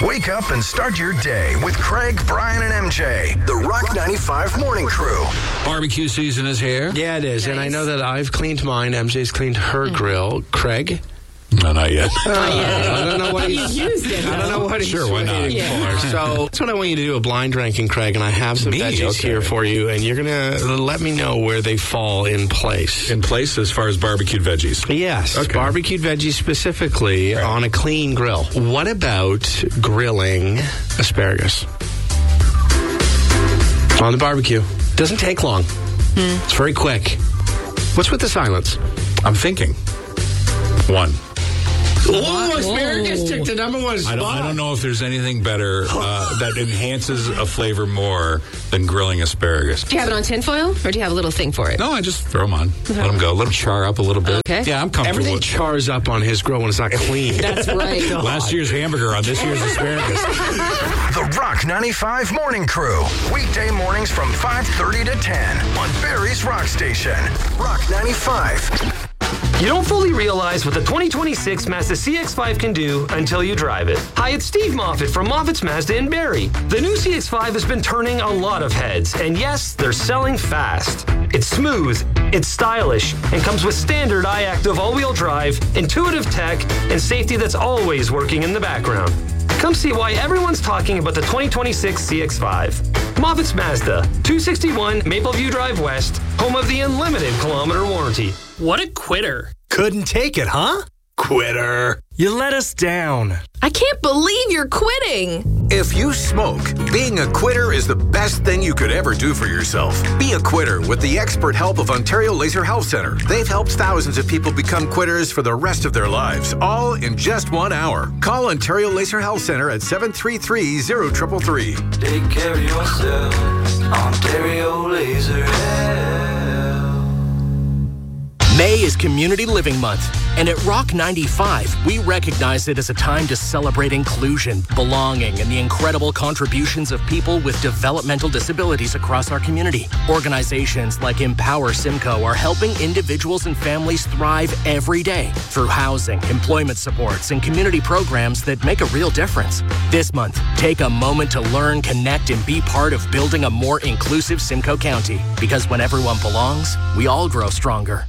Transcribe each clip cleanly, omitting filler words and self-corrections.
Wake up and start your day with Craig, Brian, and MJ. The Rock 95 Morning Crew. Barbecue season is here. Yeah, it is. Nice. And I know that I've cleaned mine. MJ's cleaned her grill. Craig? No, not yet. I don't know what he's used it, I don't know what he's Sure, why not? waiting Yeah. for. So that's what I want you to do, a blind ranking, Craig. And I have some Me? veggies Okay. here for you. And you're going to let me know where they fall in place. In place as far as barbecued veggies. Yes, Okay. barbecued veggies specifically on a clean grill. What about grilling asparagus on the barbecue? Doesn't take long. It's very quick. What's with the silence? I'm thinking. 1. Oh, asparagus took the number one spot. I don't know if there's anything better that enhances a flavor more than grilling asparagus. Do you have it on tinfoil, or do you have a little thing for it? No, I just throw them on. Let them go. Let them char up a little bit. Okay. Yeah, I'm comfortable Everything with chars up on his grill when it's not clean. That's right. last year's hamburger on this year's asparagus. The Rock 95 Morning Crew. Weekday mornings from 5:30 to 10 on Barry's Rock Station. Rock 95. You don't fully realize what the 2026 Mazda CX-5 can do until you drive it. Hi, it's Steve Moffitt from Moffitt's Mazda in Barrie. The new CX-5 has been turning a lot of heads, and yes, they're selling fast. It's smooth, it's stylish, and comes with standard iActive all-wheel drive, intuitive tech, and safety that's always working in the background. Come see why everyone's talking about the 2026 CX-5. Moffitt's Mazda, 261 Mapleview Drive West, home of the unlimited kilometer warranty. What a quitter. Couldn't take it, huh? Quitter. You let us down. I can't believe you're quitting. If you smoke, being a quitter is the best thing you could ever do for yourself. Be a quitter with the expert help of Ontario Laser Health Centre. They've helped thousands of people become quitters for the rest of their lives, all in just 1 hour. Call Ontario Laser Health Centre at 733-0333. Take care of yourself, Ontario Laser Health. May is Community Living Month, and at Rock 95, we recognize it as a time to celebrate inclusion, belonging, and the incredible contributions of people with developmental disabilities across our community. Organizations like Empower Simcoe are helping individuals and families thrive every day through housing, employment supports, and community programs that make a real difference. This month, take a moment to learn, connect, and be part of building a more inclusive Simcoe County. Because when everyone belongs, we all grow stronger.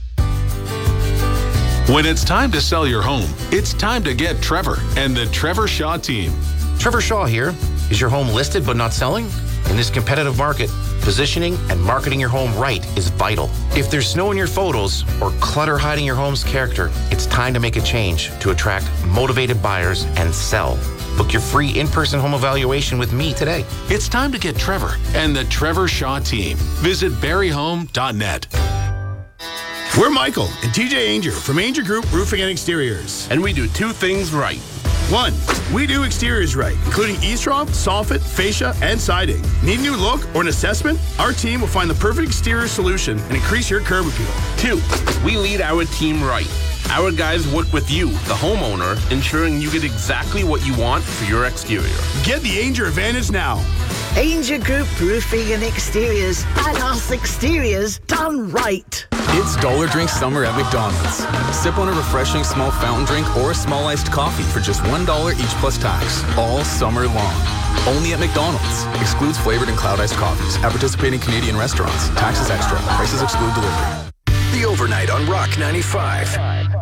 When it's time to sell your home, it's time to get Trevor and the Trevor Shaw team. Trevor Shaw here. Is your home listed but not selling? In this competitive market, positioning and marketing your home right is vital. If there's snow in your photos or clutter hiding your home's character, it's time to make a change to attract motivated buyers and sell. Book your free in-person home evaluation with me today. It's time to get Trevor and the Trevor Shaw team. Visit barryhome.net. We're Michael and TJ Ainger from Ainger Group Roofing and Exteriors. And we do 2 things right. 1, we do exteriors right, including eavesdrop, soffit, fascia, and siding. Need a new look or an assessment? Our team will find the perfect exterior solution and increase your curb appeal. 2, we lead our team right. Our guys work with you, the homeowner, ensuring you get exactly what you want for your exterior. Get the Ainger advantage now. Ainger Group Roofing and Exteriors. And us exteriors done right. It's Dollar Drink Summer at McDonald's. Sip on a refreshing small fountain drink or a small iced coffee for just $1 each plus tax, all summer long. Only at McDonald's. Excludes flavored and cloud iced coffees at participating Canadian restaurants. Taxes extra. Prices exclude delivery. The Overnight on Rock 95.